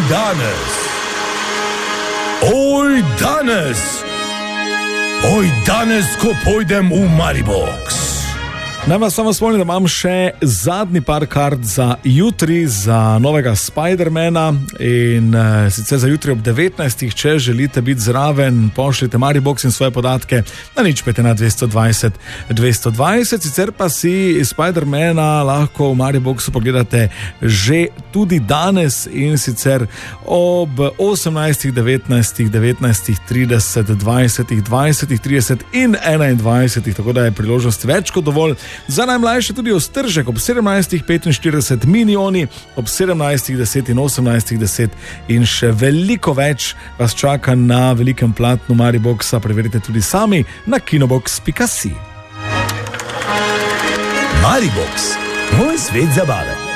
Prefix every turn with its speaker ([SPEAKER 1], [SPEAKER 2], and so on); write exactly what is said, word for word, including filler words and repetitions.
[SPEAKER 1] danes, oj danes, oj danes, ko pojdem v Maribox.
[SPEAKER 2] Naj vas samo spomnim, da imam še zadnji par kart za jutri, za novega Spidermana in uh, sicer za jutri ob devetnajstih, če želite biti zraven, pošljite Maribox in svoje podatke na nič pet ena dvesto dvajset dvesto dvajset, sicer pa si Spidermana lahko v Mariboxu pogledate že tudi danes in sicer ob osemnajstih, devetnajstih, devetnajstih trideset, dvajsetih, dvajsetih trideset in enaindvajsetih, tako da je priložnost več kot dovolj. Za najmlajše tudi Ostržek ob sedemnajstih petinštirideset, Minioni ob sedemnajstih deset in osemnajstih deset in še veliko več vas čaka na velikem platnu Mariboxa. Preverite tudi sami na kinobox pika si.
[SPEAKER 1] Maribox, moj svet zabave.